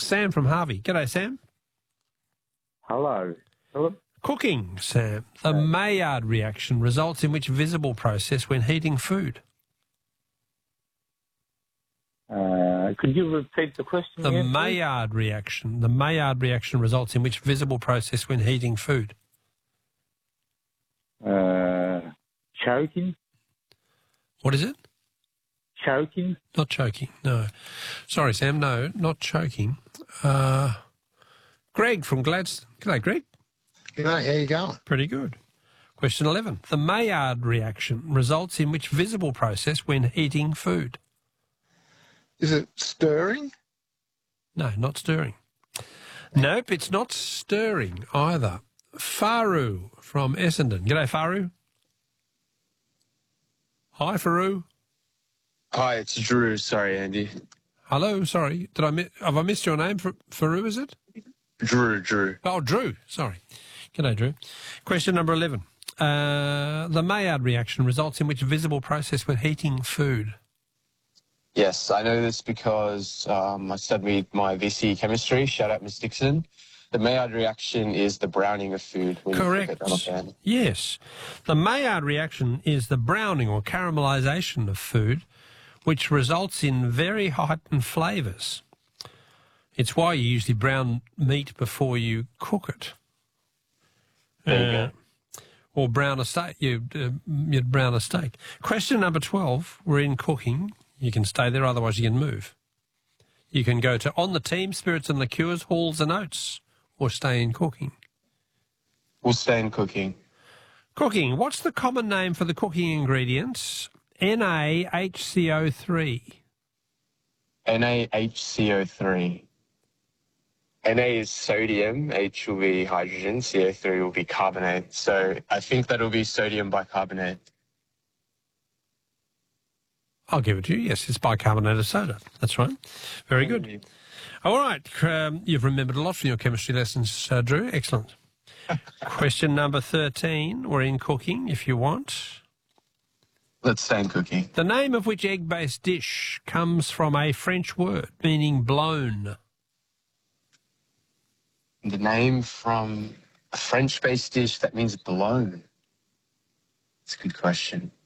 Sam from Harvey. G'day, Sam. Hello. Hello. Cooking, Sam. The Maillard reaction results in which visible process when heating food? Could you repeat the question The again, please? Maillard reaction. The Maillard reaction results in which visible process when heating food? Choking? What is it? Choking? Not choking, no. Sorry, Sam, no, not choking. Greg from Gladstone. G'day, Greg. G'day, how you going? Pretty good. Question 11. The Maillard reaction results in which visible process when heating food? Is it stirring? No, not stirring. Nope, it's not stirring either. Faru from Essendon. G'day, Faru. Hi, Faru. Hi, it's Drew. Sorry, Andy. Hello, sorry. Have I missed your name? Faru, is it? Drew. Oh, Drew. Sorry. G'day, Drew. Question number 11. The Maillard reaction results in which visible process when heating food? Yes, I know this because I studied my VCE chemistry. Shout out, Miss Dixon. The Maillard reaction is the browning of food. When Correct. You cook it on a pan. Yes. The Maillard reaction is the browning or caramelisation of food, which results in very heightened flavours. It's why you usually brown meat before you cook it. There you go. Or brown a steak. You'd brown a steak. Question number 12. We're in cooking. You can stay there, otherwise you can move. You can go to On the Team, Spirits and Liqueurs, Halls and Oats, or stay in cooking. We'll stay in cooking. Cooking. What's the common name for the cooking ingredients? NaHCO3. NaHCO3. Na is sodium, H will be hydrogen, CO3 will be carbonate. So I think that'll be sodium bicarbonate. I'll give it to you. Yes, it's bicarbonate of soda. That's right. Very good. All right. You've remembered a lot from your chemistry lessons, Drew. Excellent. Question number 13. We're in cooking, if you want. Let's stay in cooking. The name of which egg-based dish comes from a French word meaning blown? The name from a French-based dish that means blown. It's a good question.